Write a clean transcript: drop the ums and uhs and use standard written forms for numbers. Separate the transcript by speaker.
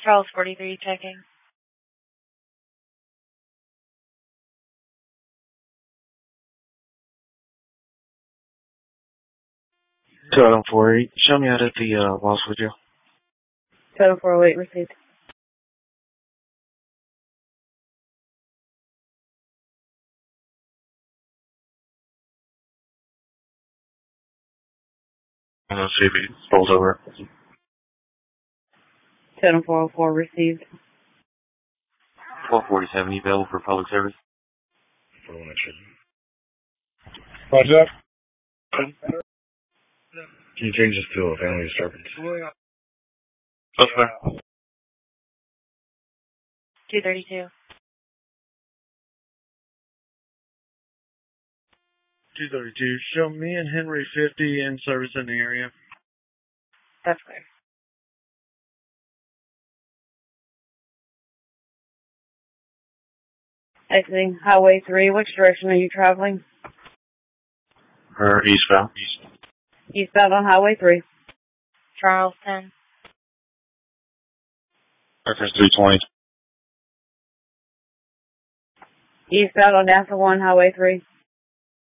Speaker 1: Charles 43 checking.
Speaker 2: Totem 48. Show me out at the Wellswood Jail.
Speaker 1: Totem 408 received.
Speaker 2: I'm going to see if he pulls over.
Speaker 1: Totem 404 received.
Speaker 2: 1247, available for public service.
Speaker 3: Roger that. Can you change this to a family disturbance?
Speaker 2: That's fair.
Speaker 1: 232.
Speaker 2: 232. Show me and Henry 50 in service in the area.
Speaker 1: That's clear. Exiting Highway 3. Which direction are you traveling?
Speaker 2: Or eastbound.
Speaker 1: Eastbound on Highway 3. Charles 10.
Speaker 2: Reference 320.
Speaker 1: Eastbound on NASA 1, Highway 3.